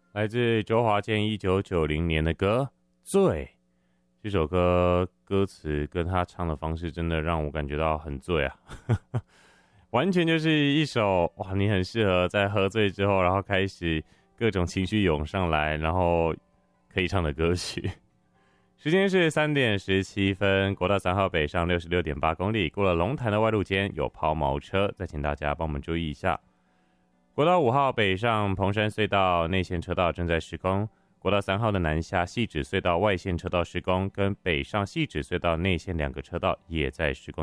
来自周华健1990年的歌《醉》。这首歌歌词跟他唱的方式真的让我感觉到很醉啊完全就是一首哇，你很适合在喝醉之后，然后开始各种情绪涌上来，然后可以唱的歌曲。时间是3点17分，国道3号北上66.8公里，过了龙潭的外路间有抛锚车，再请大家帮我们注意一下。国道5号北上蓬山隧道内线车道正在施工，国道3号的南下汐止隧道外线车道施工，跟北上汐止隧道内线2个车道也在施工。